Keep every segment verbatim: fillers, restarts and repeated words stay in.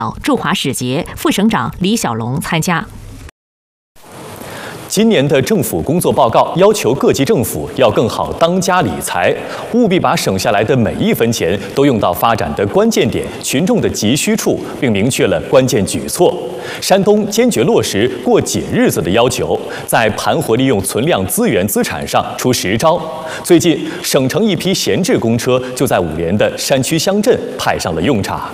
驻华使节、副省长李小龙参加。 今年的政府工作报告要求各级政府要更好当家理财，务必把省下来的每一分钱都用到发展的关键点、群众的急需处，并明确了关键举措。山东坚决落实过紧日子的要求，在盘活利用存量资源资产上出实招。最近，省城一批闲置公车就在五连的山区乡镇派上了用场。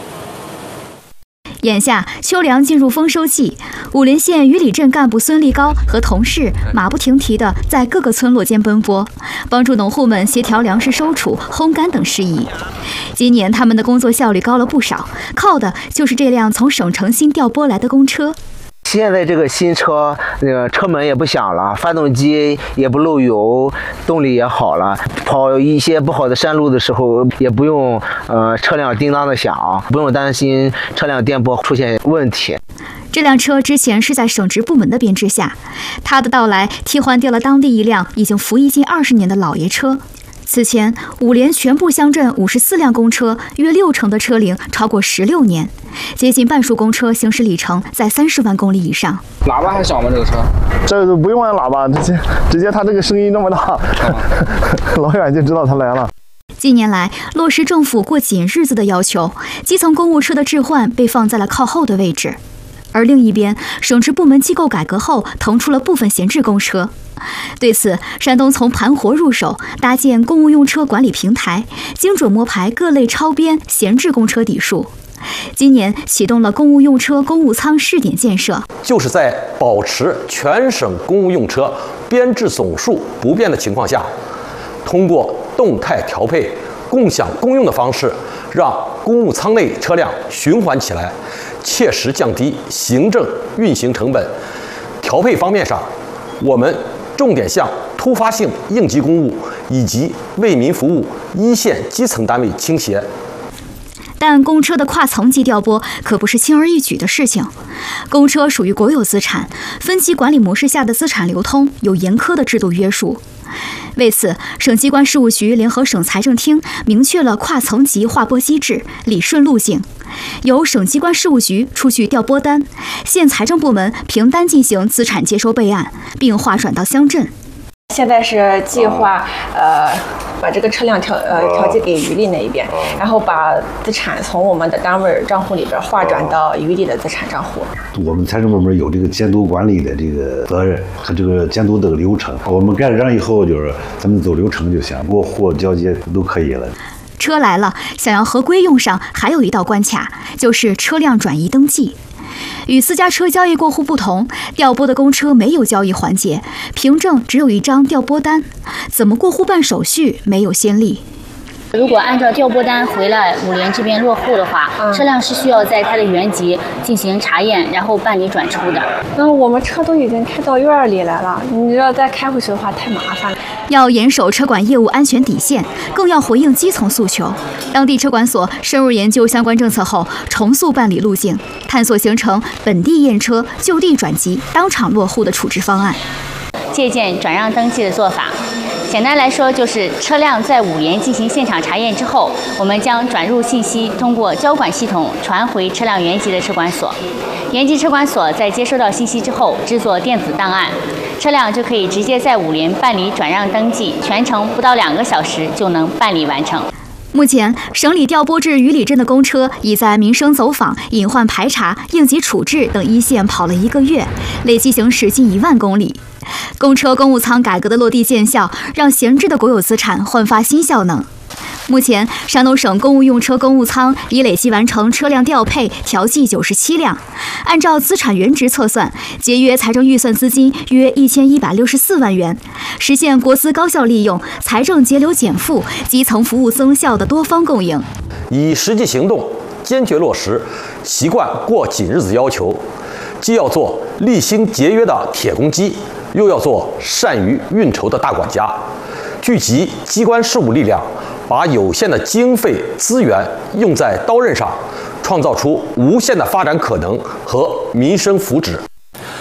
眼下秋粮进入丰收季，五连县鱼里镇干部孙立高和同事马不停蹄地在各个村落间奔波，帮助农户们协调粮食收储、烘干等事宜。今年他们的工作效率高了不少，靠的就是这辆从省城新调拨来的公车。 现在这个新车，那个车门也不响了，发动机也不漏油，动力也好了。跑一些不好的山路的时候，也不用呃车辆叮当的响，不用担心车辆颠簸出现问题。 这辆车之前是在省直部门的编制下，它的到来替换掉了当地一辆已经服役近二十年的老爷车。此前，五连全部乡镇五十四辆公车，约六成的车龄超过十六年，接近半数公车行驶里程在三十万公里以上。 喇叭还小吗？这个车？ 这个不用按喇叭，直接直接它这个声音那么大，老远就知道它来了。 近年来，落实政府过紧日子的要求，基层公务车的置换被放在了靠后的位置。而另一边，省直部门机构改革后，腾出了部分闲置公车。对此，山东从盘活入手，搭建公务用车管理平台，精准摸排各类超编闲置公车底数。今年启动了公务用车公务舱试点建设， 就是在保持全省公务用车编制总数不变的情况下，通过动态调配、共享公用的方式，让公务舱内车辆循环起来，切实降低行政运行成本。调配方面上，我们重点向突发性应急公务以及为民服务一线基层单位倾斜。 但公车的跨层级调拨可不是轻而易举的事情。公车属于国有资产，分级管理模式下的资产流通有严苛的制度约束。为此，省机关事务局联合省财政厅明确了跨层级划拨机制、理顺路径，由省机关事务局出具调拨单，县财政部门凭单进行资产接收备案，并划转到乡镇。 现在是计划，呃，把这个车辆调呃调剂给余力那一边，然后把资产从我们的单位账户里边划转到余力的资产账户。 我们财政部门有这个监督管理的这个责任和这个监督的流程，我们盖了章以后，就是咱们走流程就行，过户交接都可以了。 车来了，想要合规用上，还有一道关卡，就是车辆转移登记。与私家车交易过户不同，调拨的公车没有交易环节，凭证只有一张调拨单，怎么过户办手续没有先例。 如果按照调拨单回来五连这边落户的话，嗯、车辆是需要在它的原籍进行查验，然后办理转出的。 那我们车都已经开到院里来了，你要再开回去的话太麻烦了。 要严守车管业务安全底线，更要回应基层诉求。当地车管所深入研究相关政策后，重塑办理路径，探索形成本地验车、就地转籍、当场落户的处置方案。 借鉴转让登记的做法。简单来说，就是车辆在五连进行现场查验之后，我们将转入信息通过交管系统传回车辆原籍的车管所，原籍车管所在接收到信息之后制作电子档案，车辆就可以直接在五连办理转让登记，全程不到两个小时就能办理完成。 目前，省里调拨至余里镇的公车已在民生走访、隐患排查、应急处置等一线跑了一个月，累计行驶近一万公里。公车公务舱改革的落地见效，让闲置的国有资产焕发新效能。目前，山东省公务用车公务舱已累计完成车辆调配调剂九十七辆，按照资产原值测算，节约财政预算资金约一千一百六十四万元，实现国资高效利用、财政节流减负、基层服务增效的多方共赢。 以实际行动坚决落实习惯过紧日子要求，既要做厉心节约的铁公鸡，又要做善于运筹的大管家，聚集机关事务力量，把有限的经费资源用在刀刃上，创造出无限的发展可能和民生福祉。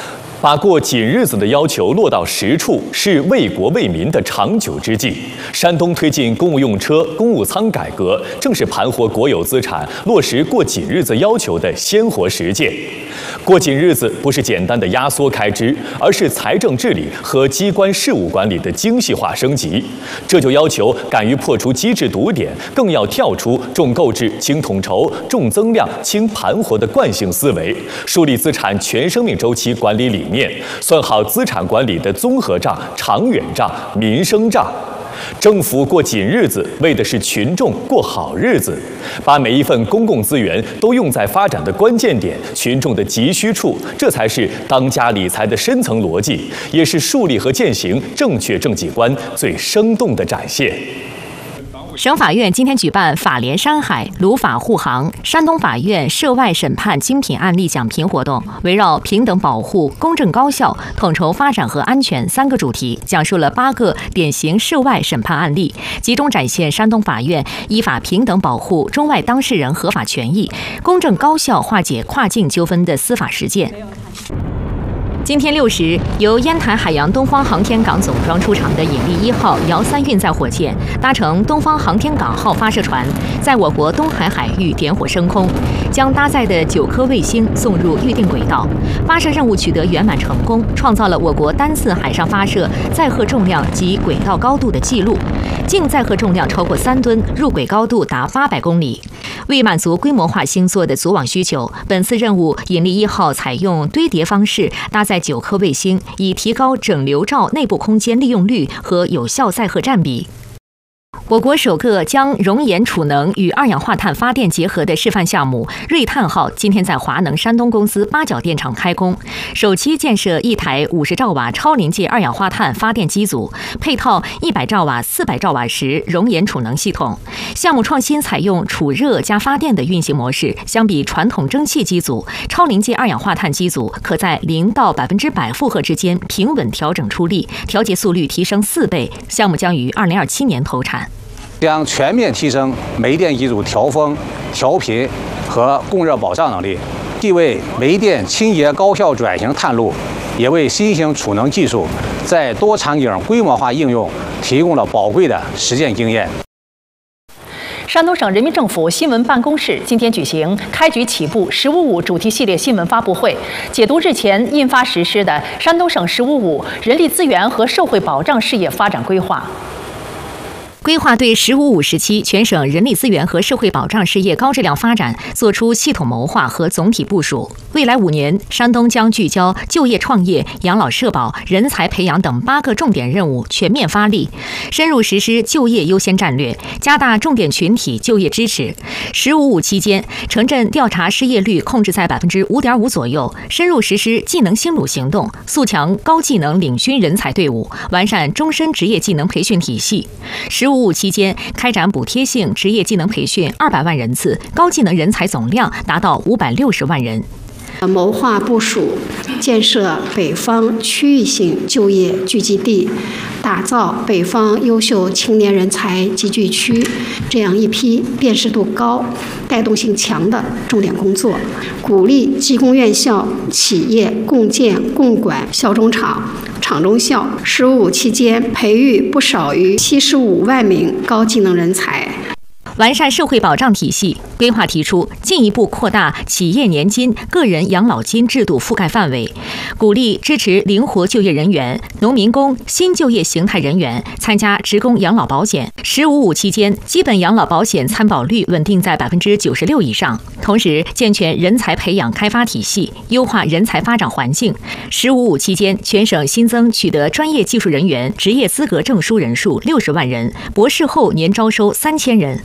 把过紧日子的要求落到实处，是为国为民的长久之计。山东推进公务用车、公务舱改革，正是盘活国有资产、落实过紧日子要求的鲜活实践。过紧日子不是简单的压缩开支，而是财政治理和机关事务管理的精细化升级。这就要求敢于破除机制堵点，更要跳出重购置、轻统筹、重增量、轻盘活的惯性思维，树立资产全生命周期管理理念，算好资产管理的综合账、长远账、民生账。政府过紧日子，为的是群众过好日子，把每一份公共资源都用在发展的关键点、群众的急需处，这才是当家理财的深层逻辑，也是树立和践行正确政绩观最生动的展现。 省法院今天举办法联山海、鲁法护航、山东法院涉外审判精品案例讲评活动，围绕平等保护、公正高效、统筹发展和安全三个主题，讲述了八个典型涉外审判案例，集中展现山东法院依法平等保护中外当事人合法权益、公正高效化解跨境纠纷的司法实践。今天六时，由烟台海洋东方航天港总装出厂的引力一号遥三运载火箭，搭乘东方航天港号发射船，在我国东海海域点火升空，将搭载的九颗卫星送入预定轨道。发射任务取得圆满成功，创造了我国单次海上发射载荷重量及轨道高度的记录，净载荷重量超过三吨，入轨高度达八百公里。为满足规模化星座的组网需求，本次任务引力一号采用堆叠方式搭载九颗卫星，以提高整流罩内部空间利用率和有效载荷占比。我国首个将熔岩储能与二氧化碳发电结合的示范项目“瑞碳号”今天在华能山东公司八角电厂开工，首期建设一台五十兆瓦超临界二氧化碳发电机组，配套一百兆瓦、四百兆瓦时熔岩储能系统。项目创新采用储热加发电的运行模式，相比传统蒸汽机组，超临界二氧化碳机组可在零到百分之百负荷之间平稳调整出力，调节速率提升四倍。项目将于二零二七年投产。 将全面提升煤电机组调风、调频和供热保障能力，既为煤电清洁高效转型探路，也为新型储能技术在多场景规模化应用提供了宝贵的实践经验。 山东省人民政府新闻办公室今天举行开局起步“十五五”主题系列新闻发布会，解读日前印发实施的山东省“十五五”人力资源和社会保障事业发展规划。 规划对“十五五”时期全省人力资源和社会保障事业高质量发展作出系统谋划和总体部署。未来五年，山东将聚焦就业创业、养老社保、人才培养等八个重点任务，全面发力，深入实施就业优先战略，加大重点群体就业支持。“十五五”期间，城镇调查失业率控制在百分之五点五左右，深入实施技能新鲁行动，肃强高技能领军人才队伍，完善终身职业技能培训体系。十五五期间，开展补贴性职业技能培训二百万人次，高技能人才总量达到五百六十万人。 谋划部署建设北方区域性就业聚集地，打造北方优秀青年人才集聚区，这样一批辨识度高、带动性强的重点工作，鼓励技工院校企业共建共管校中厂、厂中校。十五五期间，培育不少于七十五万名高技能人才。 完善社会保障体系，规划提出进一步扩大企业年金、个人养老金制度覆盖范围，鼓励支持灵活就业人员、农民工、新就业形态人员参加职工养老保险。十五五期间，基本养老保险参保率稳定在百分之九十六以上。同时，健全人才培养开发体系，优化人才发展环境。十五五期间，全省新增取得专业技术人员职业资格证书人数六十万人，博士后年招收三千人。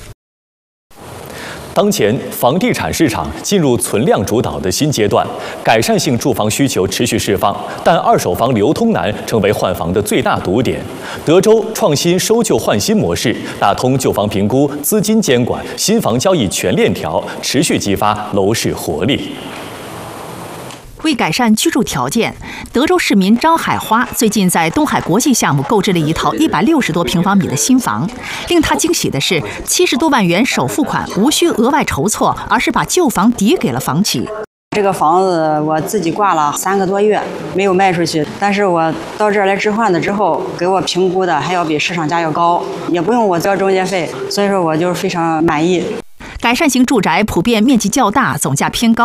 当前，房地产市场进入存量主导的新阶段，改善性住房需求持续释放，但二手房流通难成为换房的最大堵点。德州创新收旧换新模式，打通旧房评估、资金监管、新房交易全链条，持续激发楼市活力。 为改善居住条件，德州市民张海花最近在东海国际项目购置了一套一百六十多平方米的新房。令他惊喜的是，七十多万元首付款无需额外筹措，而是把旧房抵给了房企。 这个房子我自己挂了三个多月，没有卖出去。但是我到这儿来置换的之后，给我评估的还要比市场价要高，也不用我交中介费，所以说我就非常满意。 改善型住宅普遍面积较大，总价偏高。